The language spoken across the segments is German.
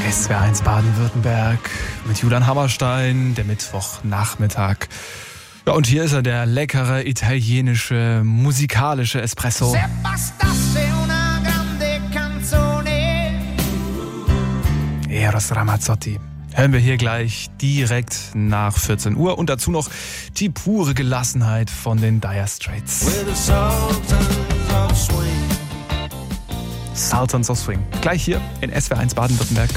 SWR1 Baden-Württemberg mit Julian Hammerstein, der Mittwochnachmittag. Ja, und hier ist er, der leckere italienische, musikalische Espresso. Eros Ramazzotti. Hören wir hier gleich direkt nach 14 Uhr und dazu noch die pure Gelassenheit von den Dire Straits. Sultans of Swing. Gleich hier in SWR1 Baden-Württemberg.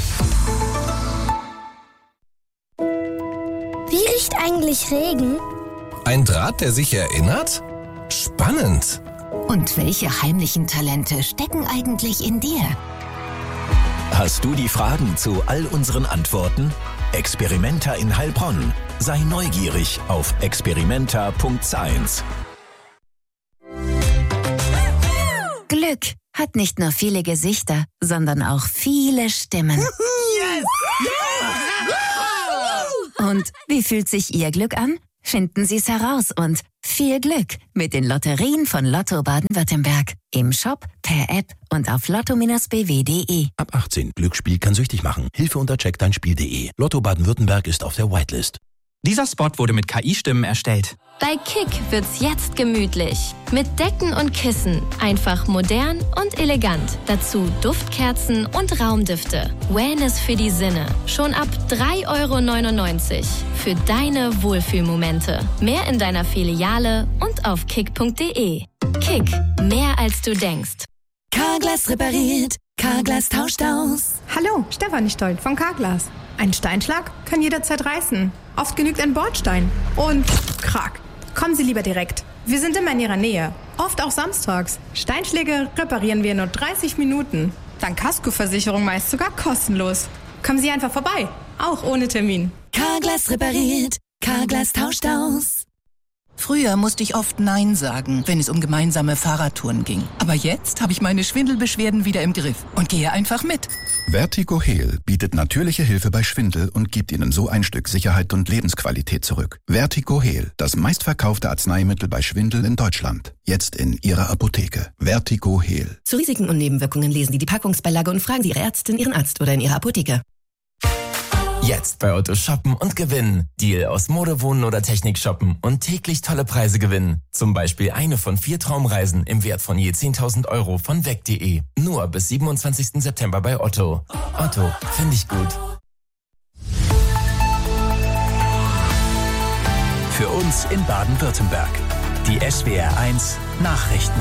Wie riecht eigentlich Regen? Ein Draht, der sich erinnert? Spannend. Und welche heimlichen Talente stecken eigentlich in dir? Hast du die Fragen zu all unseren Antworten? Experimenta in Heilbronn. Sei neugierig auf experimenta.science. Glück hat nicht nur viele Gesichter, sondern auch viele Stimmen. Yes! Yeah! Und wie fühlt sich Ihr Glück an? Finden Sie es heraus und viel Glück mit den Lotterien von Lotto Baden-Württemberg. Im Shop, per App und auf lotto-bw.de. Ab 18. Glücksspiel kann süchtig machen. Hilfe unter checkdeinspiel.de. Lotto Baden-Württemberg ist auf der Whitelist. Dieser Spot wurde mit KI-Stimmen erstellt. Bei Kick wird's jetzt gemütlich. Mit Decken und Kissen. Einfach modern und elegant. Dazu Duftkerzen und Raumdüfte. Wellness für die Sinne. Schon ab 3,99 € für deine Wohlfühlmomente. Mehr in deiner Filiale und auf kick.de. Kick. Mehr als du denkst. Carglass repariert. Carglass tauscht aus. Hallo, Stefanie Stoll von Carglass. Ein Steinschlag kann jederzeit reißen. Oft genügt ein Bordstein. Und krack. Kommen Sie lieber direkt. Wir sind immer in Ihrer Nähe. Oft auch samstags. Steinschläge reparieren wir in nur 30 Minuten. Dank Kaskoversicherung meist sogar kostenlos. Kommen Sie einfach vorbei. Auch ohne Termin. Carglass repariert. Carglass tauscht aus. Früher musste ich oft Nein sagen, wenn es um gemeinsame Fahrradtouren ging. Aber jetzt habe ich meine Schwindelbeschwerden wieder im Griff und gehe einfach mit. Vertigo Heal bietet natürliche Hilfe bei Schwindel und gibt Ihnen so ein Stück Sicherheit und Lebensqualität zurück. Vertigo Heal, das meistverkaufte Arzneimittel bei Schwindel in Deutschland. Jetzt in Ihrer Apotheke. Vertigo Heal. Zu Risiken und Nebenwirkungen lesen Sie die Packungsbeilage und fragen Sie Ihre Ärztin, Ihren Arzt oder in Ihrer Apotheke. Jetzt bei Otto shoppen und gewinnen. Deal aus Mode, Wohnen oder Technik shoppen und täglich tolle Preise gewinnen. Zum Beispiel eine von 4 Traumreisen im Wert von je 10.000 € von weg.de. Nur bis 27. September bei Otto. Otto, finde ich gut. Für uns in Baden-Württemberg. Die SWR1 Nachrichten.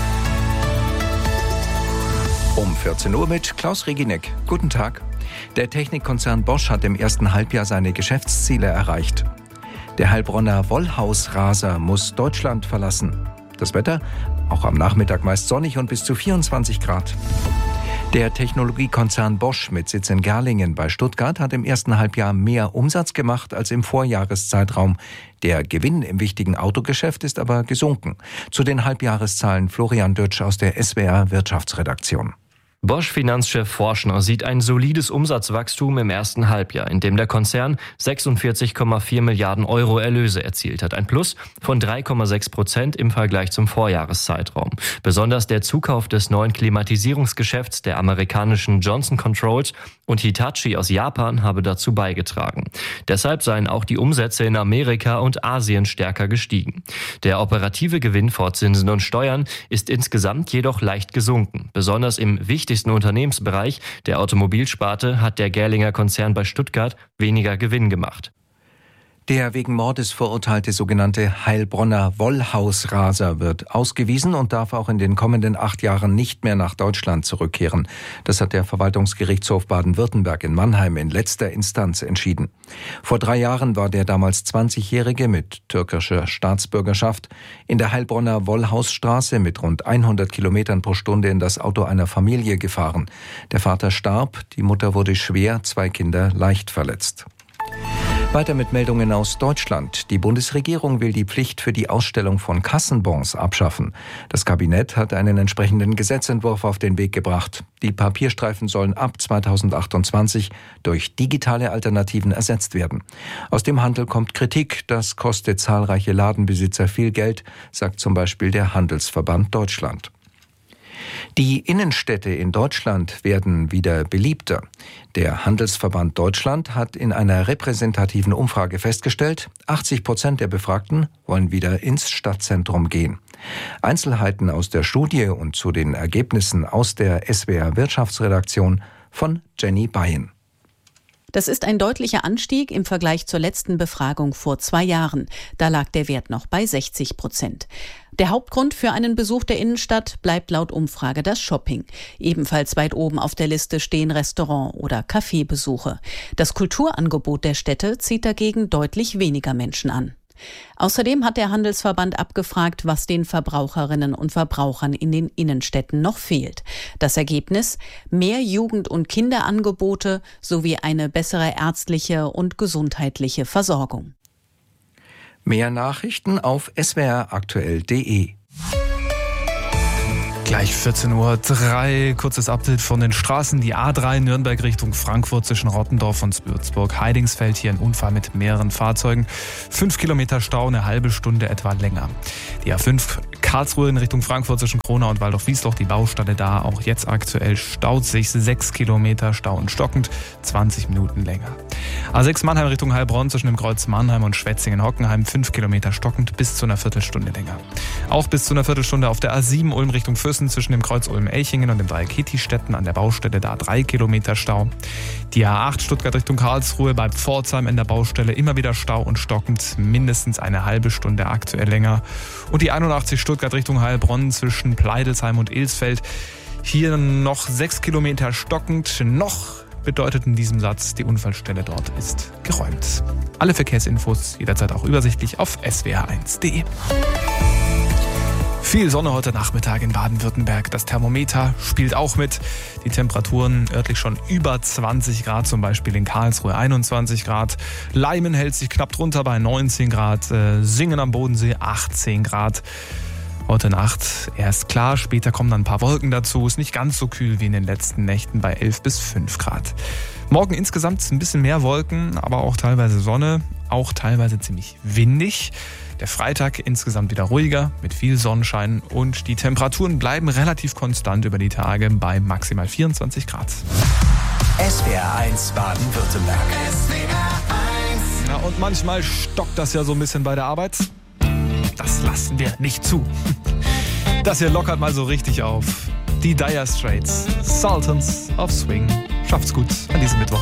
Um 14 Uhr mit Klaus Regineck. Guten Tag. Der Technikkonzern Bosch hat im ersten Halbjahr seine Geschäftsziele erreicht. Der Heilbronner Wollhausraser muss Deutschland verlassen. Das Wetter? Auch am Nachmittag meist sonnig und bis zu 24 Grad. Der Technologiekonzern Bosch mit Sitz in Gerlingen bei Stuttgart hat im ersten Halbjahr mehr Umsatz gemacht als im Vorjahreszeitraum. Der Gewinn im wichtigen Autogeschäft ist aber gesunken. Zu den Halbjahreszahlen Florian Dötsch aus der SWR Wirtschaftsredaktion. Bosch-Finanzchef Forschner sieht ein solides Umsatzwachstum im ersten Halbjahr, in dem der Konzern 46,4 Milliarden € Erlöse erzielt hat. Ein Plus von 3,6% im Vergleich zum Vorjahreszeitraum. Besonders der Zukauf des neuen Klimatisierungsgeschäfts der amerikanischen Johnson Controls und Hitachi aus Japan habe dazu beigetragen. Deshalb seien auch die Umsätze in Amerika und Asien stärker gestiegen. Der operative Gewinn vor Zinsen und Steuern ist insgesamt jedoch leicht gesunken. Besonders im wichtigsten Unternehmensbereich, der Automobilsparte, hat der Gerlinger Konzern bei Stuttgart weniger Gewinn gemacht. Der wegen Mordes verurteilte sogenannte Heilbronner Wollhausraser wird ausgewiesen und darf auch in den kommenden 8 Jahren nicht mehr nach Deutschland zurückkehren. Das hat der Verwaltungsgerichtshof Baden-Württemberg in Mannheim in letzter Instanz entschieden. Vor 3 Jahren war der damals 20-Jährige mit türkischer Staatsbürgerschaft in der Heilbronner Wollhausstraße mit rund 100 Kilometern pro Stunde in das Auto einer Familie gefahren. Der Vater starb, die Mutter wurde schwer, 2 Kinder leicht verletzt. Weiter mit Meldungen aus Deutschland. Die Bundesregierung will die Pflicht für die Ausstellung von Kassenbons abschaffen. Das Kabinett hat einen entsprechenden Gesetzentwurf auf den Weg gebracht. Die Papierstreifen sollen ab 2028 durch digitale Alternativen ersetzt werden. Aus dem Handel kommt Kritik. Das kostet zahlreiche Ladenbesitzer viel Geld, sagt zum Beispiel der Handelsverband Deutschland. Die Innenstädte in Deutschland werden wieder beliebter. Der Handelsverband Deutschland hat in einer repräsentativen Umfrage festgestellt, 80% der Befragten wollen wieder ins Stadtzentrum gehen. Einzelheiten aus der Studie und zu den Ergebnissen aus der SWR Wirtschaftsredaktion von Jenny Beyen. Das ist ein deutlicher Anstieg im Vergleich zur letzten Befragung vor 2 Jahren. Da lag der Wert noch bei 60%. Der Hauptgrund für einen Besuch der Innenstadt bleibt laut Umfrage das Shopping. Ebenfalls weit oben auf der Liste stehen Restaurant- oder Cafébesuche. Das Kulturangebot der Städte zieht dagegen deutlich weniger Menschen an. Außerdem hat der Handelsverband abgefragt, was den Verbraucherinnen und Verbrauchern in den Innenstädten noch fehlt. Das Ergebnis: mehr Jugend- und Kinderangebote sowie eine bessere ärztliche und gesundheitliche Versorgung. Mehr Nachrichten auf swraktuell.de. Gleich 14.03 Uhr, kurzes Update von den Straßen. Die A3 Nürnberg Richtung Frankfurt zwischen Rottendorf und Würzburg-Heidingsfeld. Hier ein Unfall mit mehreren Fahrzeugen. 5 Kilometer Stau, eine halbe Stunde etwa länger. Die A5 Karlsruhe in Richtung Frankfurt zwischen Kronau und Waldorf-Wiesloch. Die Baustelle da auch jetzt aktuell staut sich. 6 Kilometer Stau und stockend, 20 Minuten länger. A6 Mannheim Richtung Heilbronn zwischen dem Kreuz Mannheim und Schwetzingen-Hockenheim. 5 Kilometer stockend, bis zu einer Viertelstunde länger. Auch bis zu einer Viertelstunde auf der A7 Ulm Richtung Füssen zwischen dem Kreuz Ulm-Elchingen und dem Dreieck Ketistetten an der Baustelle, da 3 Kilometer Stau. Die A8 Stuttgart Richtung Karlsruhe bei Pforzheim in der Baustelle immer wieder Stau und stockend, mindestens eine halbe Stunde aktuell länger. Und die 81 Stuttgart Richtung Heilbronn zwischen Pleidelsheim und Ilsfeld, hier noch 6 Kilometer stockend, noch bedeutet in diesem Satz, die Unfallstelle dort ist geräumt. Alle Verkehrsinfos jederzeit auch übersichtlich auf swr1.de. Viel Sonne heute Nachmittag in Baden-Württemberg. Das Thermometer spielt auch mit. Die Temperaturen örtlich schon über 20 Grad, zum Beispiel in Karlsruhe 21 Grad. Leimen hält sich knapp drunter bei 19 Grad. Singen am Bodensee 18 Grad. Heute Nacht erst klar, später kommen dann ein paar Wolken dazu. Ist nicht ganz so kühl wie in den letzten Nächten bei 11 bis 5 Grad. Morgen insgesamt ein bisschen mehr Wolken, aber auch teilweise Sonne. Auch teilweise ziemlich windig. Der Freitag insgesamt wieder ruhiger, mit viel Sonnenschein und die Temperaturen bleiben relativ konstant über die Tage bei maximal 24 Grad. SWR1 Baden-Württemberg. Ja, und manchmal stockt das ja so ein bisschen bei der Arbeit. Das lassen wir nicht zu. Das hier lockert mal so richtig auf. Die Dire Straits, Sultans of Swing. Schafft's gut an diesem Mittwoch.